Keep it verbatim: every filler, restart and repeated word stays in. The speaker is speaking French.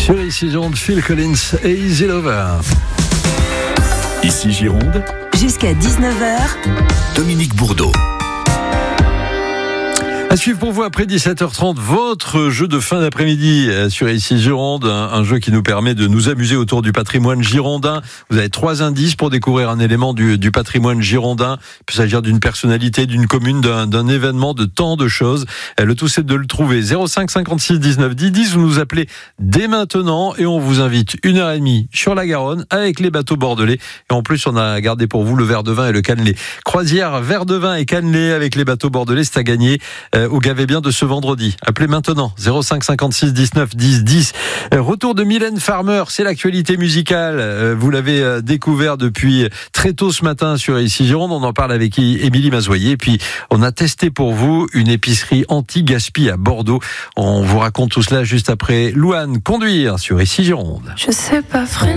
Sur Ici Gironde, Phil Collins et Easy Lover. Ici Gironde, jusqu'à dix-neuf heures, Dominique Bourdeau. À suivre pour vous après dix-sept heures trente, votre jeu de fin d'après-midi sur Ici Gironde, un, un jeu qui nous permet de nous amuser autour du patrimoine girondin. Vous avez trois indices pour découvrir un élément du, du patrimoine girondin. Il peut s'agir d'une personnalité, d'une commune, d'un, d'un événement, de tant de choses. Le tout, c'est de le trouver. zéro cinq cinquante-six dix-neuf dix dix, vous nous appelez dès maintenant et on vous invite une heure et demie sur la Garonne avec les bateaux bordelais. Et en plus, on a gardé pour vous le verre de vin et le cannelé. Croisière, verre de vin et cannelé avec les bateaux bordelais, c'est à gagner au Gavet Bien de ce vendredi. Appelez maintenant zéro cinq cinquante-six dix-neuf dix dix. Retour de Mylène Farmer, c'est l'actualité musicale. Vous l'avez découvert depuis très tôt ce matin sur Ici Gironde. On en parle avec Émilie Mazoyer. Puis on a testé pour vous une épicerie anti-gaspi à Bordeaux. On vous raconte tout cela juste après Louane Conduire sur Ici Gironde. Je sais pas freiner.